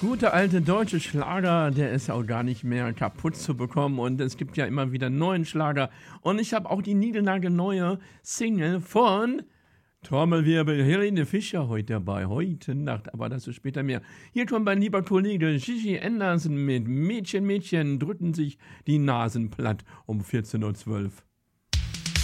Gute alte deutsche Schlager, der ist auch gar nicht mehr kaputt zu bekommen und es gibt ja immer wieder neuen Schlager. Und ich habe auch die niegelnagelneue Single von Trommelwirbel Helene Fischer heute dabei, heute Nacht, aber dazu später mehr. Hier kommt mein lieber Kollege Gigi Anderson mit Mädchen, Mädchen drücken sich die Nasen platt um 14:12 Uhr.